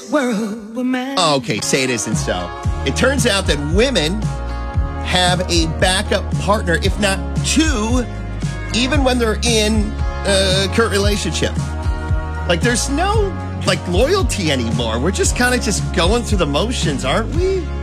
world were mine. Okay, say it isn't so. It turns out that women have a backup partner, if not two, even when they're in a current relationship. Like, there's no, loyalty anymore. We're just kind of just going through the motions, aren't we?